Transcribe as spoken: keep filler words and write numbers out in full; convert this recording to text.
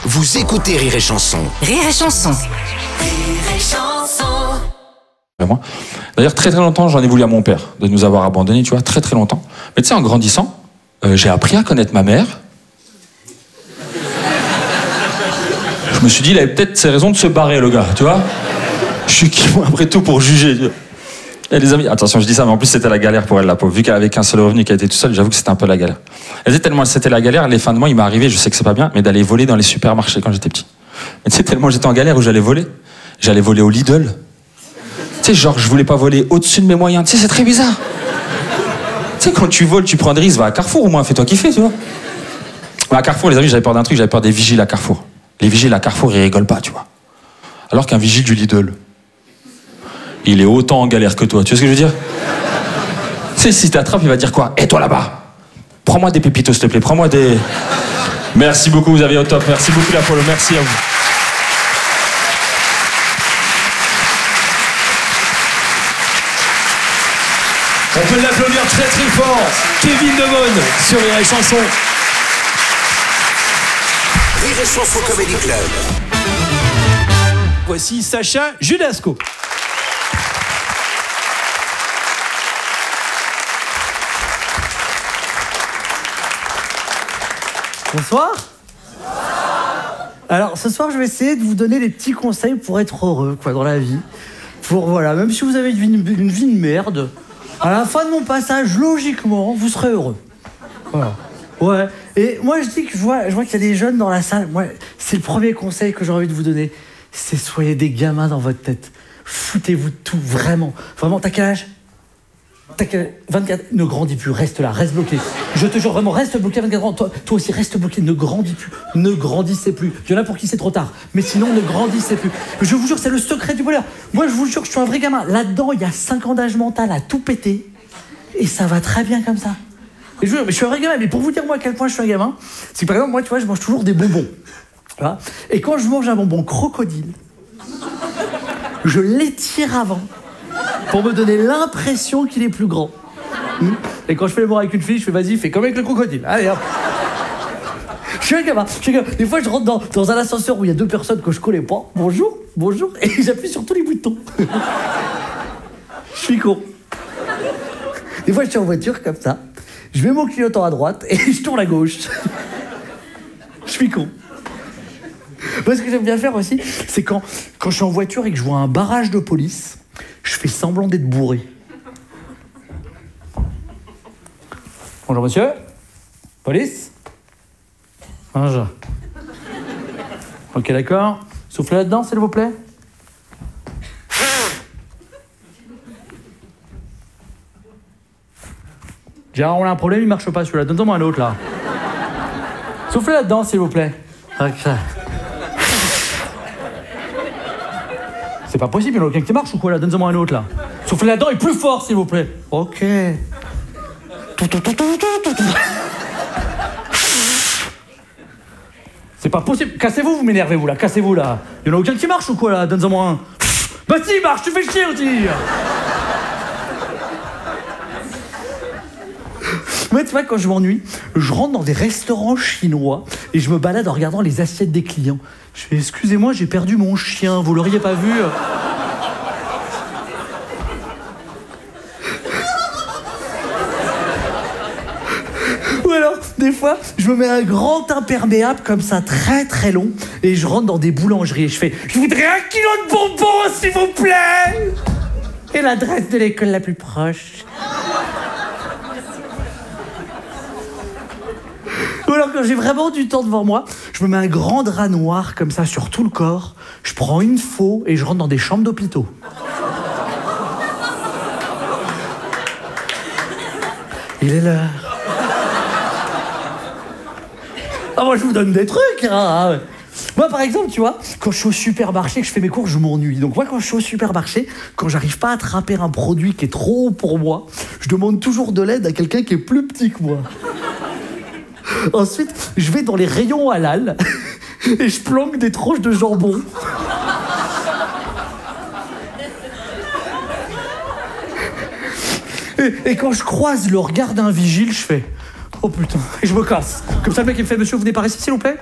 Vous écoutez Rire et Chanson. Rire et Chanson. Rire et Chanson. Moi. D'ailleurs, très très longtemps, j'en ai voulu à mon père de nous avoir abandonnés, tu vois, très très longtemps. Mais tu sais, en grandissant, euh, j'ai appris à connaître ma mère. Je me suis dit, il avait peut-être ses raisons de se barrer, le gars, tu vois. Je suis qui, moi, après tout, pour juger. Et les amis, attention, je dis ça, mais en plus, c'était la galère pour elle, la pauvre. Vu qu'elle avait qu'un seul revenu, qu'elle était toute seule, j'avoue que c'était un peu la galère. Elle disait tellement c'était la galère, les fins de mois, il m'est arrivé, je sais que c'est pas bien, mais d'aller voler dans les supermarchés quand j'étais petit. Mais tu sais, tellement j'étais en galère où j'allais voler. J'allais voler au Lidl. Tu sais, genre, je voulais pas voler au-dessus de mes moyens. Tu sais, c'est très bizarre. Tu sais, quand tu voles, tu prends des risques. Va à Carrefour, au moins, fais-toi kiffer, tu vois. Mais à Carrefour, les amis, j'avais peur d'un truc, j'avais peur des vigiles à Carrefour. Les vigiles à Carrefour, ils rigolent pas, tu vois. Alors qu'un vigile du Lidl, il est autant en galère que toi. Tu vois ce que je veux dire? Tu sais, si t'attrapes, il va dire quoi? Et toi là-bas, prends-moi des pépitos, s'il te plaît. Prends-moi des... Merci beaucoup, vous avez au top. Merci beaucoup, la follow. Merci à vous. On peut l'applaudir très très fort. Kevin Demone sur Rire et Chanson. Rire et Chanson Comedy Club. Voici Sacha Judasco. Bonsoir. Alors ce soir je vais essayer de vous donner des petits conseils pour être heureux quoi dans la vie. Pour voilà, même si vous avez une vie, une vie de merde, à la fin de mon passage, logiquement, vous serez heureux. Voilà. Ouais. Et moi je dis que je vois, je vois qu'il y a des jeunes dans la salle. Moi, c'est le premier conseil que j'ai envie de vous donner. C'est soyez des gamins dans votre tête. Foutez-vous de tout, vraiment. Vraiment, t'as quel âge? T'as quel... vingt-quatre, ne grandis plus, reste là, reste bloqué. Je te jure, vraiment, reste bloqué à vingt-quatre ans. Toi, toi aussi, reste bloqué, ne grandis plus. Ne grandissez plus. Il y en a pour qui c'est trop tard. Mais sinon, ne grandissez plus. Je vous jure, c'est le secret du bonheur. Moi, je vous jure que je suis un vrai gamin. Là-dedans, il y a cinq ans d'âge mental à tout péter. Et ça va très bien comme ça. Et je, vous jure, mais je suis un vrai gamin. Mais pour vous dire, moi, à quel point je suis un gamin, c'est que par exemple, moi, tu vois, je mange toujours des bonbons. Tu vois. Et quand je mange un bonbon crocodile, je l'étire avant. Pour me donner l'impression qu'il est plus grand. Et quand je fais l'amour avec une fille, je fais vas-y, fais comme avec le crocodile. Allez hop. Je suis un gamin, je suis un gamin. Des fois, je rentre dans, dans un ascenseur où il y a deux personnes que je connais pas. Bonjour, bonjour. Et j'appuie sur tous les boutons. Je suis con. Des fois, je suis en voiture comme ça. Je mets mon clignotant à droite et je tourne à gauche. Je suis con. Moi, ce que j'aime bien faire aussi, c'est quand, quand je suis en voiture et que je vois un barrage de police, je fais semblant d'être bourré. Bonjour monsieur. Police. Bonjour. Ok d'accord. Soufflez là-dedans s'il vous plaît. Gérard, on a un problème, il marche pas celui-là. Donne-moi un autre là. Soufflez là-dedans s'il vous plaît. Ok. C'est pas possible, il y en a aucun qui marche ou quoi là? Donne-moi un autre là. Soufflez là-dedans et plus fort s'il vous plaît. Ok. C'est pas possible. Cassez-vous, vous m'énervez vous là. Cassez-vous là. Il y en a aucun qui marche ou quoi là? Donne-moi un. Bah si, il marche, tu fais chier aussi. Moi, tu vois, quand je m'ennuie, je rentre dans des restaurants chinois et je me balade en regardant les assiettes des clients. Je fais, excusez-moi, j'ai perdu mon chien, vous l'auriez pas vu? Ou alors, des fois, je me mets un grand imperméable comme ça, très très long, et je rentre dans des boulangeries et je fais, je voudrais un kilo de bonbons, s'il vous plaît! Et l'adresse de l'école la plus proche. Ou alors quand j'ai vraiment du temps devant moi, je me mets un grand drap noir comme ça sur tout le corps, je prends une faux et je rentre dans des chambres d'hôpitaux. Il est l'heure. Ah moi je vous donne des trucs hein. Moi par exemple tu vois, quand je suis au supermarché que je fais mes courses, je m'ennuie. Donc moi quand je suis au supermarché, quand j'arrive pas à attraper un produit qui est trop haut pour moi, je demande toujours de l'aide à quelqu'un qui est plus petit que moi. Ensuite, je vais dans les rayons halal et je planque des tranches de jambon. Et, et quand je croise le regard d'un vigile, je fais « Oh putain !» et je me casse. Comme ça, le mec, il me fait « Monsieur, vous venez par ici, s'il vous plaît ?»